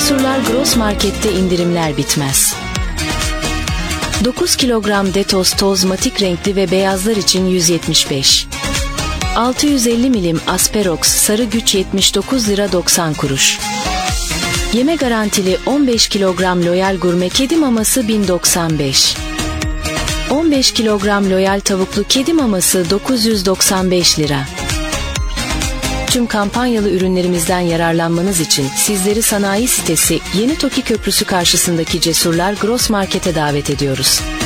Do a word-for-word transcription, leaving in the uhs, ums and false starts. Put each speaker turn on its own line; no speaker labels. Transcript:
Cesurlar Gross Market'te indirimler bitmez. dokuz kilogram Detos toz matik renkli ve beyazlar için yüz yetmiş beş. altı yüz elli milim Asperox sarı güç yetmiş dokuz lira doksan kuruş. Yeme garantili on beş kilogram Loyal Gurme kedi maması bin doksan beş. on beş kilogram Loyal tavuklu kedi maması dokuz yüz doksan beş lira. Tüm kampanyalı ürünlerimizden yararlanmanız için sizleri sanayi sitesi Yeni Toki Köprüsü karşısındaki Cesurlar Gross Market'e davet ediyoruz.